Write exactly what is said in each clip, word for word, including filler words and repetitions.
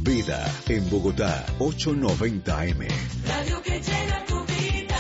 Vida en Bogotá, ochocientos noventa A M. Radio que llena tu vida.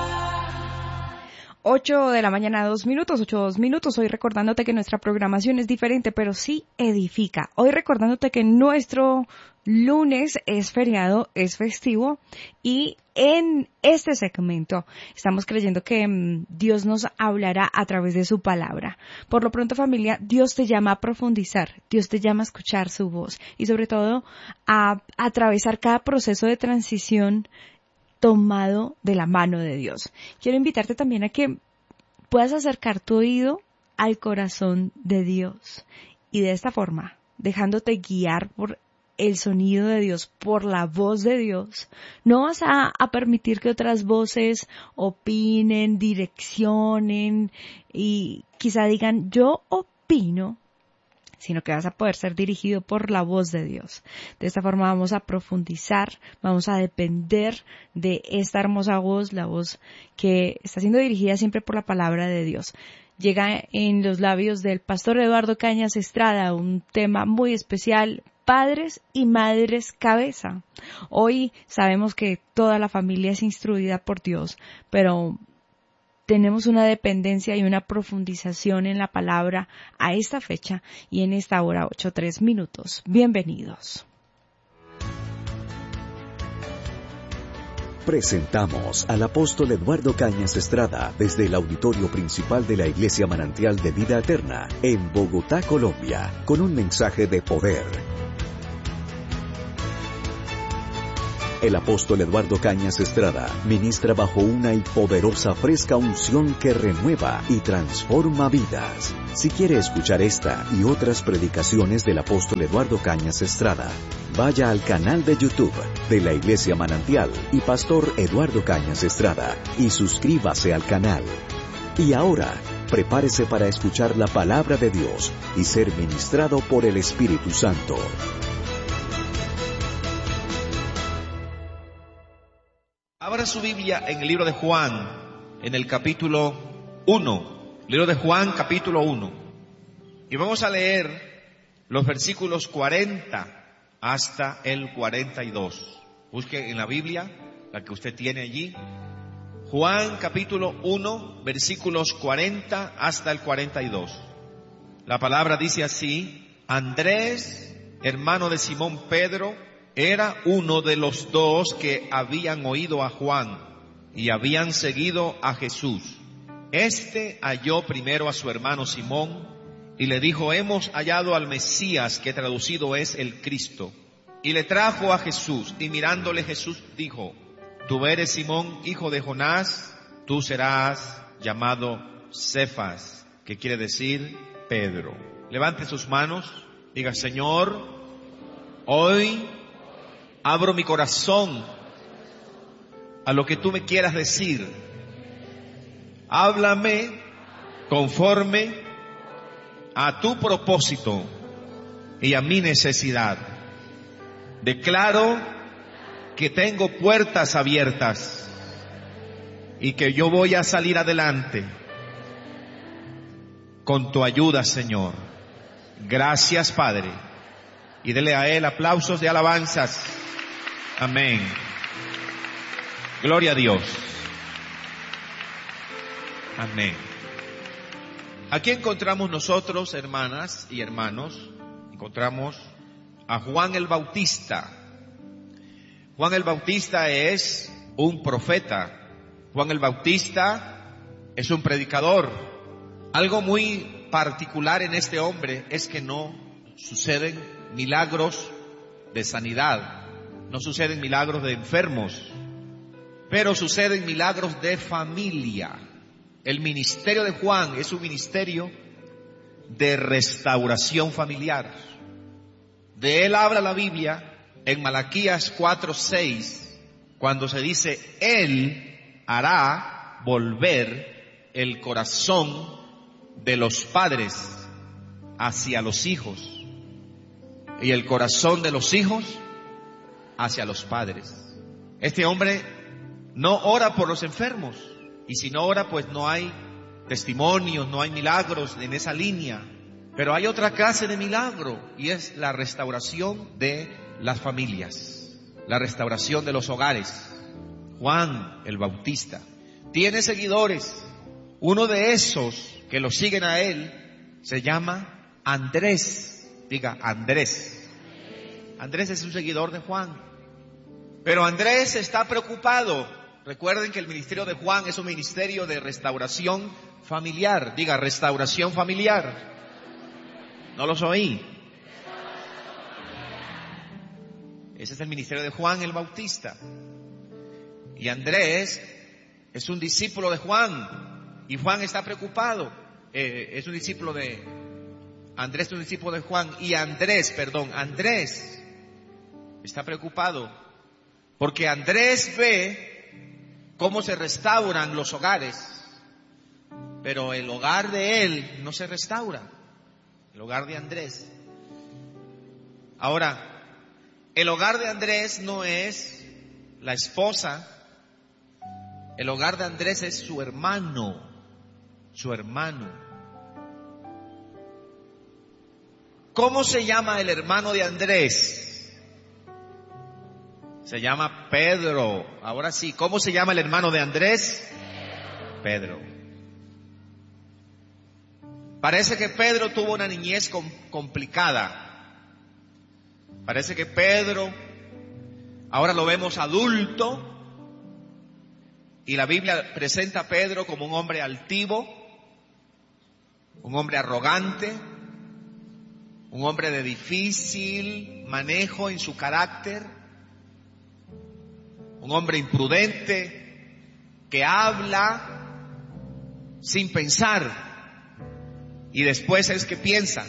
ocho de la mañana, dos minutos, ocho, dos minutos. Hoy recordándote que nuestra programación es diferente, pero sí edifica. Hoy recordándote que nuestro lunes es feriado, es festivo, y en este segmento estamos creyendo que mmm, Dios nos hablará a través de su palabra. Por lo pronto, familia, Dios te llama a profundizar, Dios te llama a escuchar su voz y sobre todo a, a atravesar cada proceso de transición tomado de la mano de Dios. Quiero invitarte también a que puedas acercar tu oído al corazón de Dios y de esta forma, dejándote guiar por el sonido de Dios, por la voz de Dios, no vas a, a permitir que otras voces opinen, direccionen y quizá digan yo opino, sino que vas a poder ser dirigido por la voz de Dios. De esta forma vamos a profundizar, vamos a depender de esta hermosa voz, la voz que está siendo dirigida siempre por la palabra de Dios. Llega en los labios del pastor Eduardo Cañas Estrada un tema muy especial, padres y madres cabeza. Hoy sabemos que toda la familia es instruida por Dios, pero tenemos una dependencia y una profundización en la palabra a esta fecha y en esta hora ocho, tres minutos. Bienvenidos. Presentamos al apóstol Eduardo Cañas Estrada desde el auditorio principal de la Iglesia Manantial de Vida Eterna en Bogotá, Colombia, con un mensaje de poder. El apóstol Eduardo Cañas Estrada ministra bajo una y poderosa fresca unción que renueva y transforma vidas. Si quiere escuchar esta y otras predicaciones del apóstol Eduardo Cañas Estrada, vaya al canal de YouTube de la Iglesia Manantial y Pastor Eduardo Cañas Estrada y suscríbase al canal. Y ahora, prepárese para escuchar la palabra de Dios y ser ministrado por el Espíritu Santo. Abra su Biblia en el libro de Juan, en el capítulo uno. Libro de Juan, capítulo uno. Y vamos a leer los versículos cuarenta hasta el cuarenta y dos. Busque en la Biblia, la que usted tiene allí. Juan, capítulo uno, versículos cuarenta hasta el cuarenta y dos. La palabra dice así: Andrés, hermano de Simón Pedro, era uno de los dos que habían oído a Juan y habían seguido a Jesús. Este halló primero a su hermano Simón y le dijo: hemos hallado al Mesías, que traducido es el Cristo. Y le trajo a Jesús, y mirándole Jesús dijo: tú eres Simón, hijo de Jonás, tú serás llamado Cefas, que quiere decir Pedro. Levante sus manos, diga: Señor, hoy abro mi corazón a lo que tú me quieras decir. Háblame conforme a tu propósito y a mi necesidad. Declaro que tengo puertas abiertas y que yo voy a salir adelante con tu ayuda, Señor. Gracias, Padre. Y dele a Él aplausos de alabanzas. Amén. Gloria a Dios. Amén. Aquí encontramos nosotros, hermanas y hermanos, encontramos a Juan el Bautista. Juan el Bautista es un profeta. Juan el Bautista es un predicador. Algo muy particular en este hombre es que no suceden milagros de sanidad. No suceden milagros de enfermos, pero suceden milagros de familia. El ministerio de Juan es un ministerio de restauración familiar. De él habla la Biblia en Malaquías cuatro seis, cuando se dice: Él hará volver el corazón de los padres hacia los hijos y el corazón de los hijos hacia los padres. Este hombre no ora por los enfermos, y si no ora, pues no hay testimonios, no hay milagros en esa línea. Pero hay otra clase de milagro, y es la restauración de las familias, la restauración de los hogares. Juan el Bautista tiene seguidores. Uno de esos que lo siguen a él se llama Andrés. Diga, Andrés. Andrés es un seguidor de Juan. Pero Andrés está preocupado. Recuerden que el ministerio de Juan es un ministerio de restauración familiar. Diga, restauración familiar. No los oí. Ese es el ministerio de Juan el Bautista. Y Andrés es un discípulo de Juan. Y Juan está preocupado. Eh, es un discípulo de... Andrés es un discípulo de Juan. Y Andrés, perdón, Andrés está preocupado. Porque Andrés ve cómo se restauran los hogares. Pero el hogar de él no se restaura. El hogar de Andrés. Ahora, el hogar de Andrés no es la esposa. El hogar de Andrés es su hermano. Su hermano. ¿Cómo se llama el hermano de Andrés? Se llama Pedro. Ahora sí, ¿cómo se llama el hermano de Andrés? Pedro. Parece que Pedro tuvo una niñez com- complicada. Parece que Pedro, ahora lo vemos adulto, y la Biblia presenta a Pedro como un hombre altivo, un hombre arrogante, un hombre de difícil manejo en su carácter, un hombre imprudente que habla sin pensar y después es que piensa.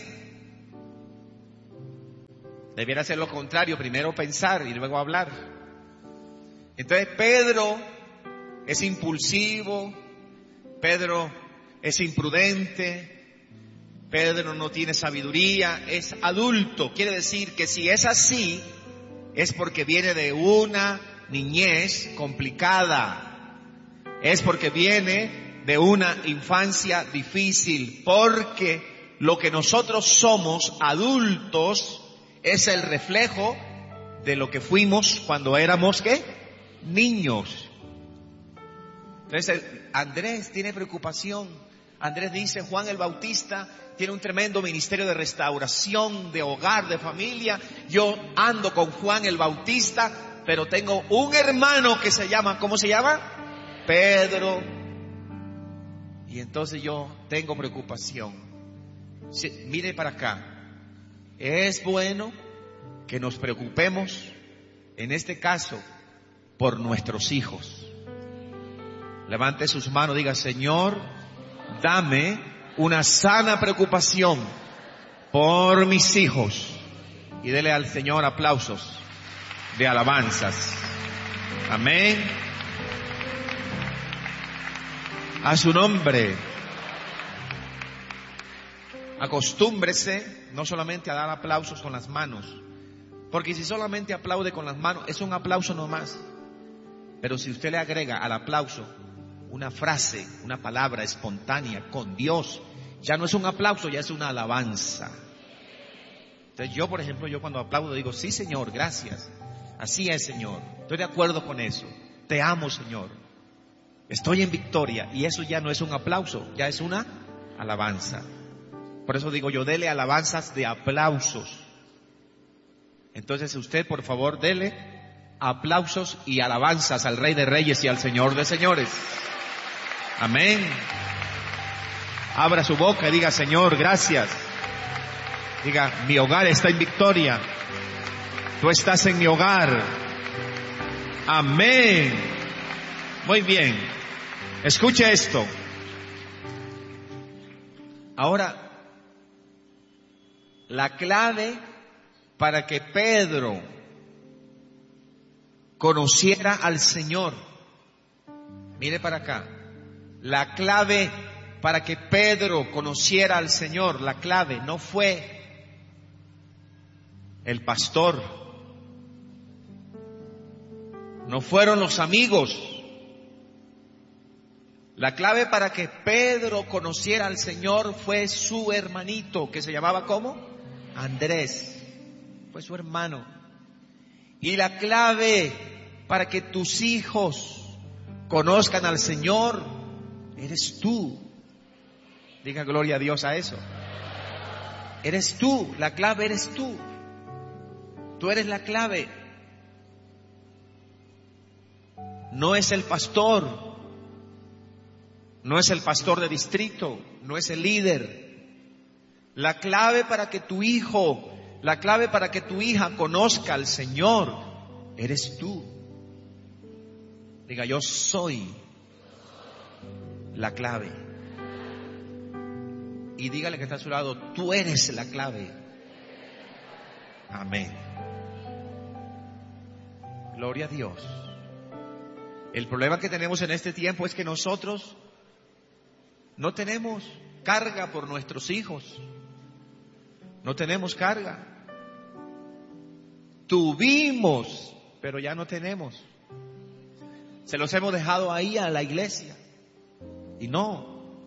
Debiera ser lo contrario, primero pensar y luego hablar. Entonces Pedro es impulsivo, Pedro es imprudente, Pedro no tiene sabiduría, es adulto. Quiere decir que si es así, es porque viene de una niñez complicada, es porque viene de una infancia difícil, porque lo que nosotros somos adultos es el reflejo de lo que fuimos cuando éramos, ¿qué? Niños. Entonces Andrés tiene preocupación. Andrés dice, Juan el Bautista tiene un tremendo ministerio de restauración, de hogar, de familia. Yo ando con Juan el Bautista, pero tengo un hermano que se llama, ¿cómo se llama? Pedro. Y entonces yo tengo preocupación. Sí, mire para acá. Es bueno que nos preocupemos, en este caso, por nuestros hijos. Levante sus manos, diga, Señor, dame una sana preocupación por mis hijos. Y dele al Señor aplausos de alabanzas. Amén. A su nombre. Acostúmbrese no solamente a dar aplausos con las manos, porque si solamente aplaude con las manos, es un aplauso nomás. Pero si usted le agrega al aplauso una frase, una palabra espontánea con Dios, ya no es un aplauso, ya es una alabanza. Entonces yo, por ejemplo, yo cuando aplaudo digo, sí Señor, gracias. Así es Señor, estoy de acuerdo con eso. Te amo Señor. Estoy en victoria. Y eso ya no es un aplauso, ya es una alabanza. Por eso digo yo, dele alabanzas de aplausos. Entonces usted, por favor, dele aplausos y alabanzas al Rey de Reyes y al Señor de Señores. Amén. Abra su boca y diga, Señor, gracias. Diga, mi hogar está en victoria. Tú estás en mi hogar. Amén. Muy bien. Escuche esto. Ahora, la clave para que Pedro conociera al Señor, mire para acá, la clave para que Pedro conociera al Señor, la clave no fue el pastor, no fueron los amigos. La clave para que Pedro conociera al Señor fue su hermanito, que se llamaba ¿cómo? Andrés. Fue su hermano. Y la clave para que tus hijos conozcan al Señor eres tú. Diga gloria a Dios a eso. Eres tú, la clave eres tú. Tú eres la clave. No es el pastor, no es el pastor de distrito, no es el líder. La clave para que tu hijo, la clave para que tu hija conozca al Señor, eres tú. Diga, yo soy la clave. Y dígale que está a su lado, tú eres la clave. Amén. Gloria a Dios. El problema que tenemos en este tiempo es que nosotros no tenemos carga por nuestros hijos. No tenemos carga. Tuvimos, pero ya no tenemos. Se los hemos dejado ahí a la iglesia. Y no.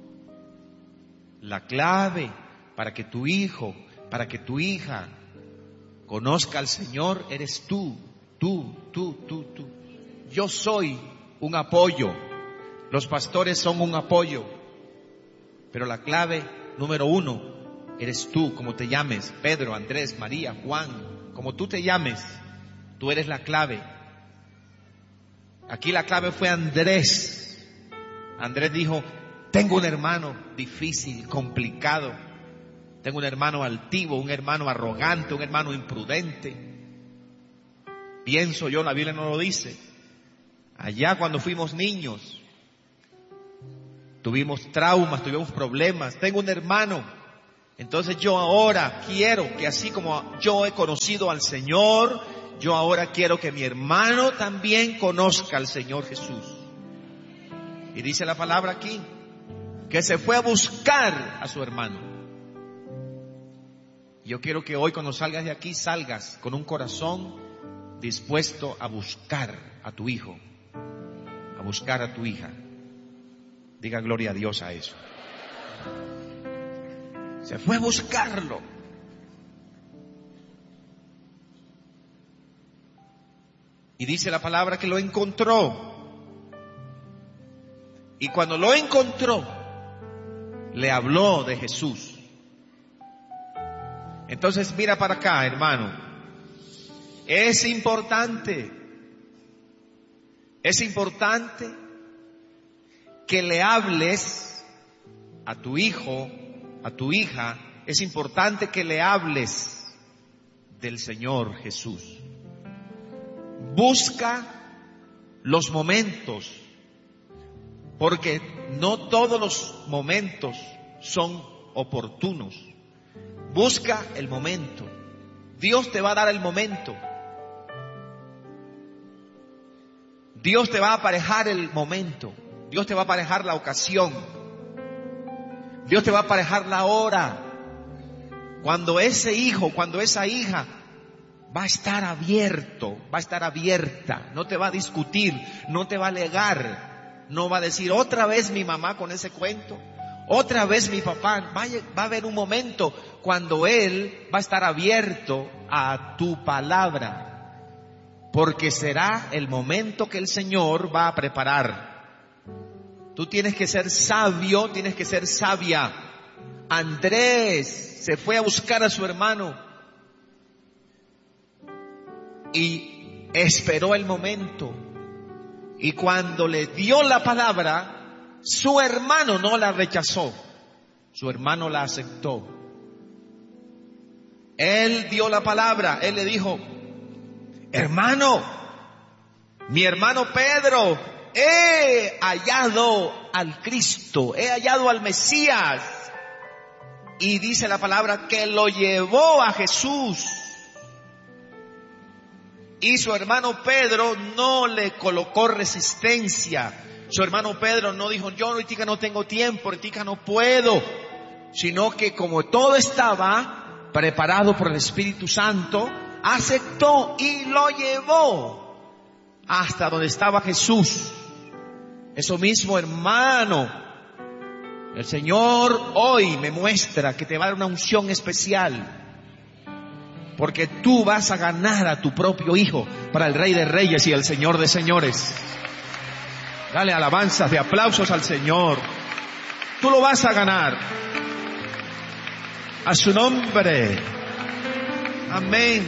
La clave para que tu hijo, para que tu hija conozca al Señor eres tú, tú, tú, tú, tú. Yo soy un apoyo. Los pastores son un apoyo. Pero la clave número uno eres tú, como te llames, Pedro, Andrés, María, Juan, como tú te llames, tú eres la clave. Aquí la clave fue Andrés. Andrés dijo, tengo un hermano difícil, complicado. Tengo un hermano altivo, un hermano arrogante, un hermano imprudente. Pienso yo, la Biblia no lo dice. Allá cuando fuimos niños, tuvimos traumas, tuvimos problemas. Tengo un hermano. Entonces yo ahora quiero que así como yo he conocido al Señor, yo ahora quiero que mi hermano también conozca al Señor Jesús. Y dice la palabra aquí, que se fue a buscar a su hermano. Yo quiero que hoy cuando salgas de aquí, salgas con un corazón dispuesto a buscar a tu hijo, a buscar a tu hija. Diga gloria a Dios a eso. Se fue a buscarlo. Y dice la palabra que lo encontró. Y cuando lo encontró, le habló de Jesús. Entonces mira para acá, hermano. Es importante, es importante que le hables a tu hijo, a tu hija. Es importante que le hables del Señor Jesús. Busca los momentos, porque no todos los momentos son oportunos. Busca el momento. Dios te va a dar el momento. Dios te va a aparejar el momento. Dios te va a aparejar la ocasión. Dios te va a aparejar la hora. Cuando ese hijo, cuando esa hija va a estar abierto, va a estar abierta, no te va a discutir, no te va a alegar, no va a decir otra vez mi mamá con ese cuento, otra vez mi papá. Va a, va a haber un momento cuando él va a estar abierto a tu palabra, porque será el momento que el Señor va a preparar. Tú tienes que ser sabio, tienes que ser sabia. Andrés se fue a buscar a su hermano y esperó el momento. Y cuando le dio la palabra, su hermano no la rechazó, su hermano la aceptó. Él dio la palabra, él le dijo, hermano, mi hermano Pedro, he hallado al Cristo, he hallado al Mesías. Y dice la palabra que lo llevó a Jesús. Y su hermano Pedro no le colocó resistencia. Su hermano Pedro no dijo, yo ahorita no tengo tiempo, ahorita no puedo. Sino que como todo estaba preparado por el Espíritu Santo, aceptó y lo llevó hasta donde estaba Jesús. Eso mismo, hermano, el Señor hoy me muestra que te va a dar una unción especial. porque tú vas a ganar a tu propio hijo para el Rey de Reyes y el Señor de Señores. Dale alabanzas de aplausos al Señor. Tú lo vas a ganar. A su nombre. Amén.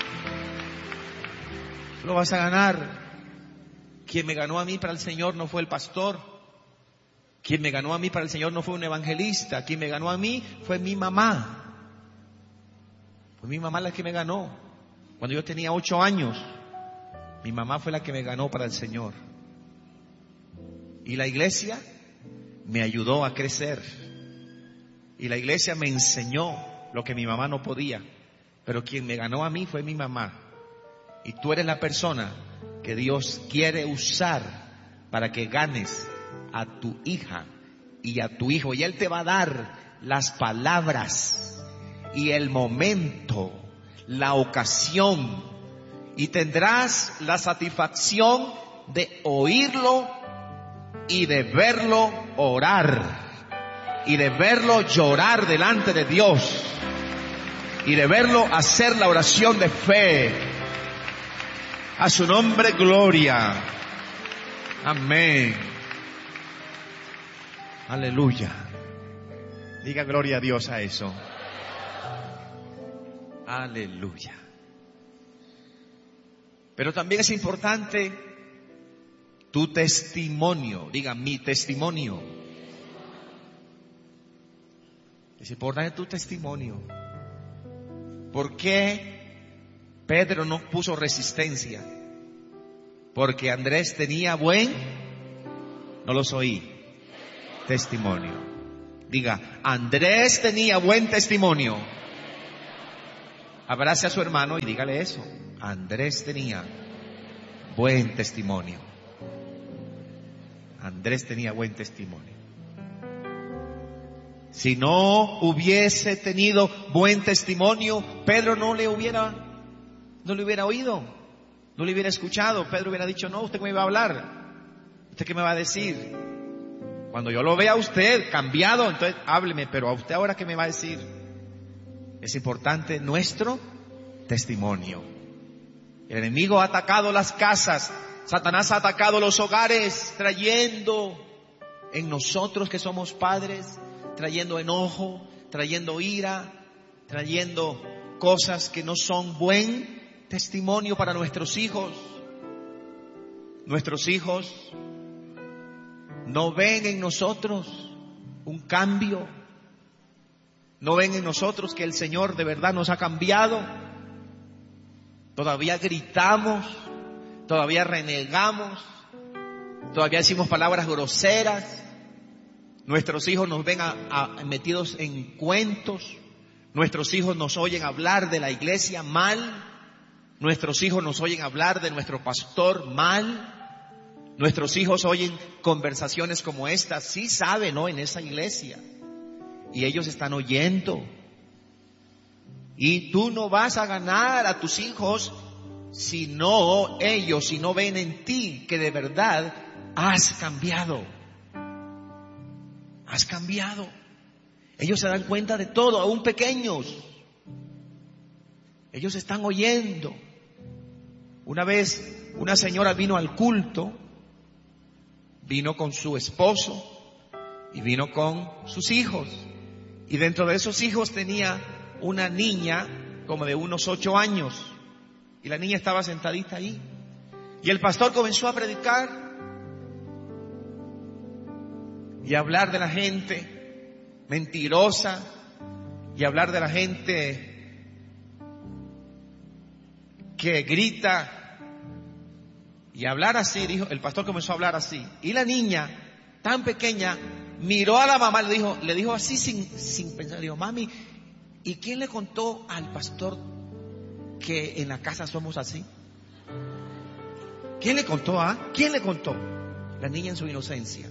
Tú lo vas a ganar. Quien me ganó a mí para el Señor no fue el pastor. Quien me ganó a mí para el Señor no fue un evangelista. Quien me ganó a mí fue mi mamá. Fue mi mamá la que me ganó. Cuando yo tenía ocho años, mi mamá fue la que me ganó para el Señor. Y la iglesia me ayudó a crecer. Y la iglesia me enseñó lo que mi mamá no podía. Pero quien me ganó a mí fue mi mamá. Y tú eres la persona que Dios quiere usar para que ganes a tu hija y a tu hijo. Y Él te va a dar las palabras y el momento, la ocasión. Y tendrás la satisfacción de oírlo y de verlo orar. Y de verlo llorar delante de Dios. Y de verlo hacer la oración de fe. A su nombre, gloria. Amén. Aleluya. Diga gloria a Dios a eso. Aleluya. Pero también es importante tu testimonio. Diga, mi testimonio. Es importante tu testimonio. ¿Por qué Pedro no puso resistencia? Porque Andrés tenía buen, no los oí, testimonio. Diga, Andrés tenía buen testimonio. Abrace a su hermano y dígale eso. Andrés tenía buen testimonio. Andrés tenía buen testimonio. Si no hubiese tenido buen testimonio, Pedro no le hubiera, no le hubiera oído, no le hubiera escuchado. Pedro hubiera dicho, no, ¿usted qué me va a hablar? ¿Usted qué me va a decir? Cuando yo lo vea a usted cambiado, entonces hábleme, pero a usted ahora ¿qué me va a decir? Es importante nuestro testimonio. El enemigo ha atacado las casas, Satanás ha atacado los hogares, trayendo en nosotros que somos padres, trayendo enojo, trayendo ira, trayendo cosas que no son buen testimonio para nuestros hijos. Nuestros hijos no ven en nosotros un cambio, no ven en nosotros que el Señor de verdad nos ha cambiado. Todavía gritamos, todavía renegamos, todavía decimos palabras groseras. Nuestros hijos nos ven a, a, metidos en cuentos. Nuestros hijos nos oyen hablar de la iglesia mal. Nuestros hijos nos oyen hablar de nuestro pastor mal. Nuestros hijos oyen conversaciones como esta. Sí saben, ¿no? En esa iglesia. Y ellos están oyendo. Y tú no vas a ganar a tus hijos si no ellos, si no ven en ti que de verdad has cambiado. Has cambiado. Ellos se dan cuenta de todo, aún pequeños. Ellos están oyendo. Una vez una señora vino al culto, vino con su esposo y vino con sus hijos. Y dentro de esos hijos tenía una niña como de unos ocho años. Y la niña estaba sentadita ahí. Y el pastor comenzó a predicar y hablar de la gente mentirosa y hablar de la gente que grita y hablar así. Dijo, el pastor comenzó a hablar así y la niña tan pequeña miró a la mamá, le dijo, le dijo así sin, sin pensar, dijo, mami, ¿y quién le contó al pastor que en la casa somos así? ¿Quién le contó? ¿Ah? ¿Quién le contó? La niña en su inocencia.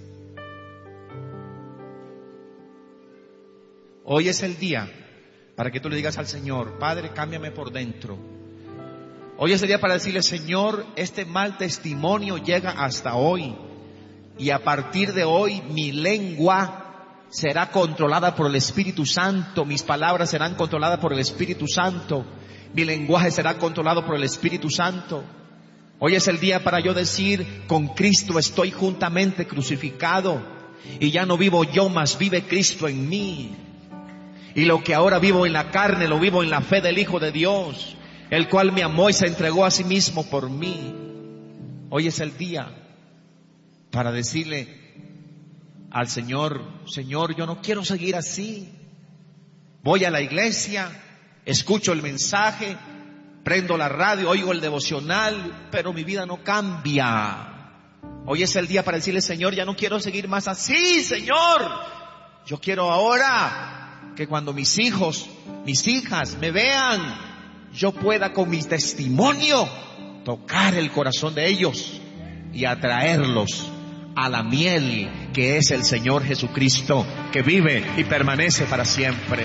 Hoy es el día para que tú le digas al Señor, Padre, cámbiame por dentro. Hoy es el día para decirle, Señor, este mal testimonio llega hasta hoy. Y a partir de hoy mi lengua será controlada por el Espíritu Santo. Mis palabras serán controladas por el Espíritu Santo. Mi lenguaje será controlado por el Espíritu Santo. Hoy es el día para yo decir, con Cristo estoy juntamente crucificado. Y ya no vivo yo, mas vive Cristo en mí. Y lo que ahora vivo en la carne, lo vivo en la fe del Hijo de Dios, el cual me amó y se entregó a sí mismo por mí. Hoy es el día para decirle al Señor, Señor, yo no quiero seguir así. Voy a la iglesia, escucho el mensaje, prendo la radio, oigo el devocional, pero mi vida no cambia. Hoy es el día para decirle, Señor, ya no quiero seguir más así, Señor. Yo quiero ahora que cuando mis hijos, mis hijas me vean, yo pueda con mi testimonio tocar el corazón de ellos y atraerlos a la miel que es el Señor Jesucristo, que vive y permanece para siempre.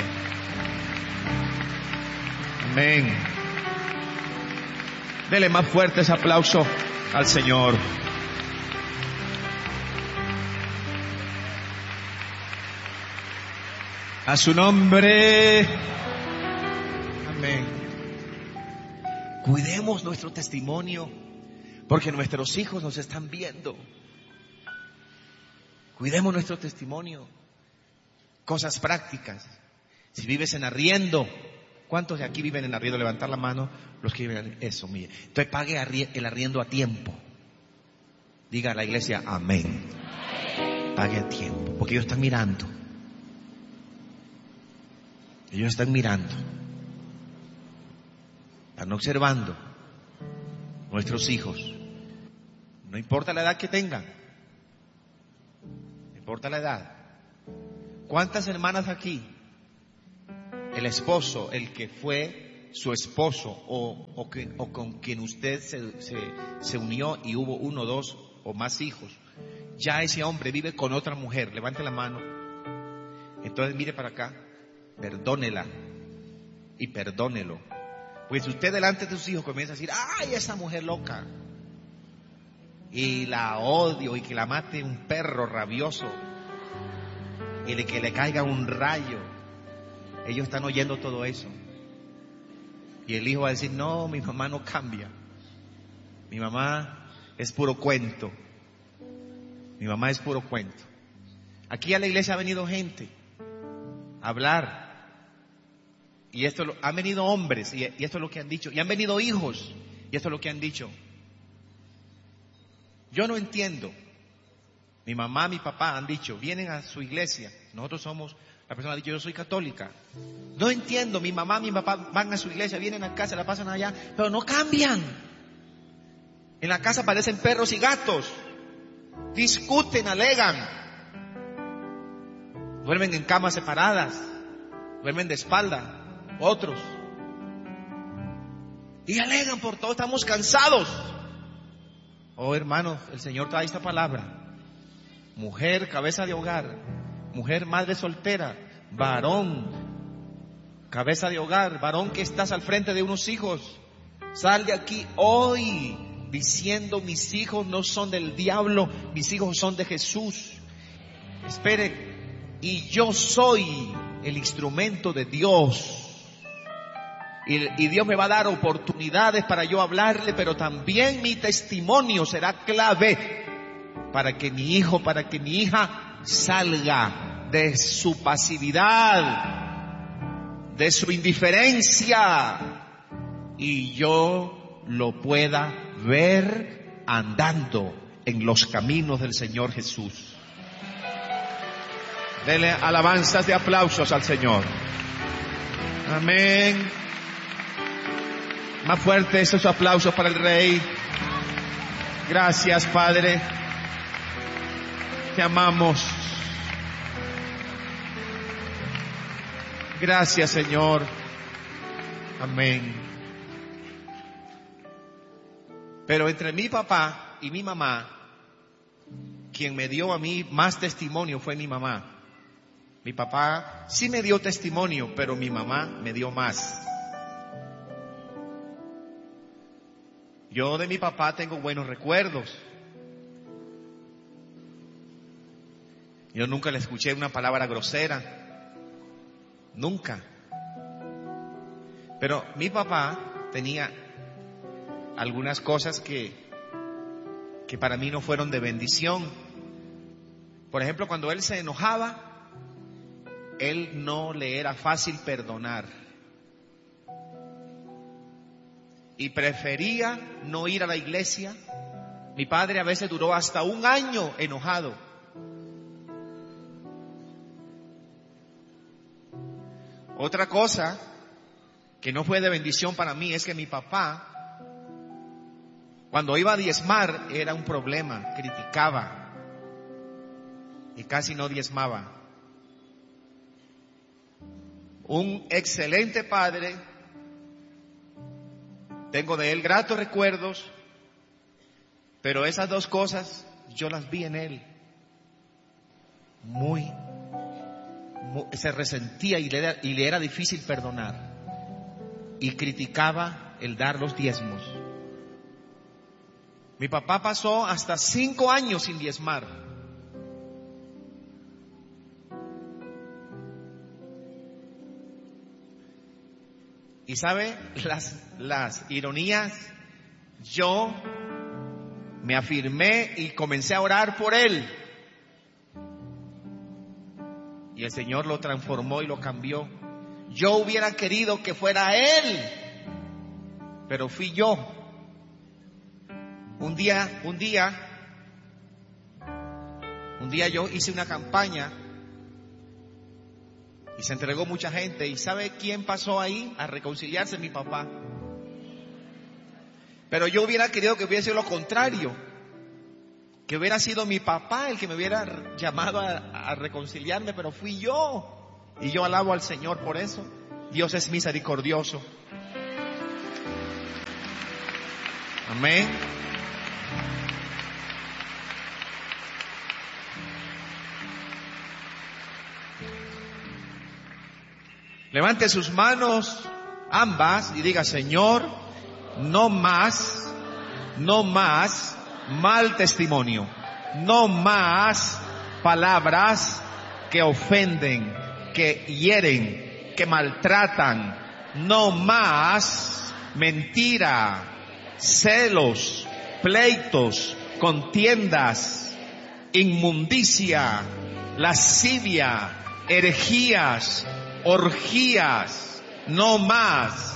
Amén. Dele más fuerte ese aplauso al Señor. A su nombre. Amén. Cuidemos nuestro testimonio, porque nuestros hijos nos están viendo. Cuidemos nuestro testimonio. Cosas prácticas. Si vives en arriendo, ¿cuántos de aquí viven en arriendo? Levantar la mano. Los que viven en eso, mire. Entonces pague el arriendo a tiempo. Diga a la iglesia, amén. Pague a tiempo, porque ellos están mirando. Ellos están mirando. Están observando nuestros hijos. No importa la edad que tengan. No importa la edad. ¿Cuántas hermanas aquí? El esposo, el que fue su esposo o, o, que, o con quien usted se, se, se unió y hubo uno, dos o más hijos, ya ese hombre vive con otra mujer. Levante la mano. Entonces mire para acá. Perdónela y perdónelo. Pues usted delante de sus hijos comienza a decir, ay, esa mujer loca, y la odio, y que la mate un perro rabioso, y de que le caiga un rayo. Ellos están oyendo todo eso. Y el hijo va a decir, no, mi mamá no cambia. Mi mamá es puro cuento. Mi mamá es puro cuento. Aquí a la iglesia ha venido gente a hablar. Y esto lo, han venido hombres, y, y esto es lo que han dicho. Y han venido hijos, y esto es lo que han dicho. Yo no entiendo. Mi mamá, mi papá han dicho, vienen a su iglesia. Nosotros somos, la persona ha dicho, yo soy católica. No entiendo, mi mamá, mi papá van a su iglesia, vienen a casa, la pasan allá, pero no cambian. En la casa parecen perros y gatos. Discuten, alegan. Duermen en camas separadas. Duermen de espalda. Otros. Y alegan por todo, estamos cansados. Oh hermanos, el Señor trae esta palabra. Mujer, cabeza de hogar. Mujer, madre soltera. Varón, cabeza de hogar. Varón que estás al frente de unos hijos. Sal de aquí hoy diciendo, mis hijos no son del diablo, mis hijos son de Jesús. Espere, y yo soy el instrumento de Dios. Y, y Dios me va a dar oportunidades para yo hablarle, pero también mi testimonio será clave para que mi hijo, para que mi hija salga de su pasividad, de su indiferencia, y yo lo pueda ver andando en los caminos del Señor Jesús. Dele alabanzas de aplausos al Señor. Amén. Más fuerte esos aplausos para el Rey. Gracias, Padre. Te amamos. Gracias, Señor. Amén. Pero entre mi papá y mi mamá, quien me dio a mí más testimonio fue mi mamá. Mi papá sí me dio testimonio, pero mi mamá me dio más. Yo de mi papá tengo buenos recuerdos. Yo nunca le escuché una palabra grosera. Nunca. Pero mi papá tenía algunas cosas que, que para mí no fueron de bendición. Por ejemplo, cuando él se enojaba, él no le era fácil perdonar. Y prefería no ir a la iglesia. Mi padre a veces duró hasta un año enojado. Otra cosa que no fue de bendición para mí es que mi papá, cuando iba a diezmar, era un problema, criticaba y casi no diezmaba. Un excelente padre, tengo de él gratos recuerdos, pero esas dos cosas yo las vi en él. Muy, muy se resentía y le, era, y le era difícil perdonar. Y criticaba el dar los diezmos. Mi papá pasó hasta cinco años sin diezmar. Y sabe, las, las ironías, yo me afirmé y comencé a orar por él. Y el Señor lo transformó y lo cambió. Yo hubiera querido que fuera él, pero fui yo. Un día, un día, un día yo hice una campaña y se entregó mucha gente. ¿Y sabe quién pasó ahí a reconciliarse? Mi papá. Pero yo hubiera querido que hubiera sido lo contrario, que hubiera sido mi papá el que me hubiera llamado a, a reconciliarme, pero fui yo. Y yo alabo al Señor por eso. Dios es misericordioso. Amén. Levante sus manos ambas y diga: Señor, no más, no más mal testimonio, no más palabras que ofenden, que hieren, que maltratan, no más mentira, celos, pleitos, contiendas, inmundicia, lascivia, herejías, orgías, no más.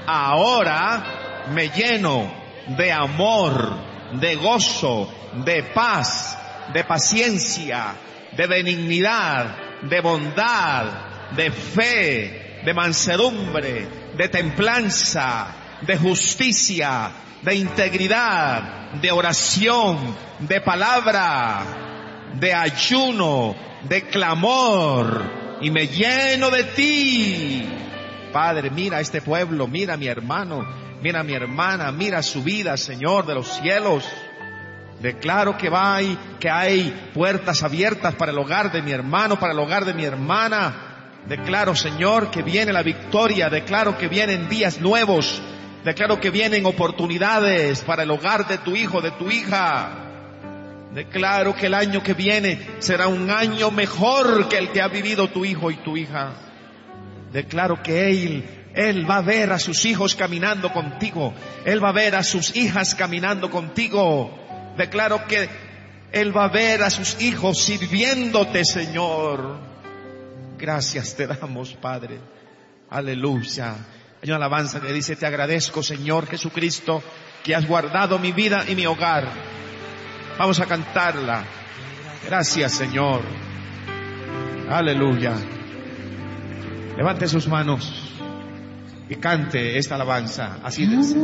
Ahora me lleno de amor, de gozo, de paz, de paciencia, de benignidad, de bondad, de fe, de mansedumbre, de templanza, de justicia, de integridad, de oración, de palabra, de ayuno, de clamor, y me lleno de ti. Padre, mira a este pueblo, mira a mi hermano, mira a mi hermana, mira su vida, Señor de los cielos. Declaro que hay, que hay puertas abiertas para el hogar de mi hermano, para el hogar de mi hermana. Declaro, Señor, que viene la victoria. Declaro que vienen días nuevos. Declaro que vienen oportunidades para el hogar de tu hijo, de tu hija. Declaro que el año que viene será un año mejor que el que ha vivido tu hijo y tu hija. Declaro que Él, Él va a ver a sus hijos caminando contigo. Él va a ver a sus hijas caminando contigo. Declaro que Él va a ver a sus hijos sirviéndote, Señor. Gracias te damos, Padre. Aleluya. Hay una alabanza que dice: te agradezco, Señor Jesucristo, que has guardado mi vida y mi hogar. Vamos a cantarla. Gracias, Señor. Aleluya. Levante sus manos y cante esta alabanza. Así de